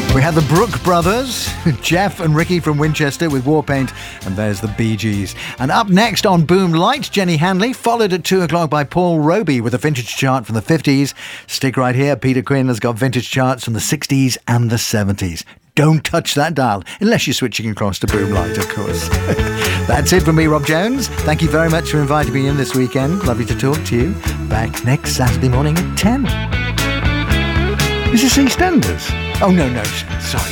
We had the Brook Brothers, Jeff and Ricky from Winchester with Warpaint, and there's the Bee Gees. And up next on Boom Light, Jenny Hanley, followed at 2 o'clock by Paul Roby with a vintage chart from the 50s. Stick right here, Peter Quinn has got vintage charts from the 60s and the 70s. Don't touch that dial, unless you're switching across to Boom Light, of course. That's it from me, Rob Jones. Thank you very much for inviting me in this weekend. Lovely to talk to you. Back next Saturday morning at 10. Is this EastEnders? Oh, no, sorry.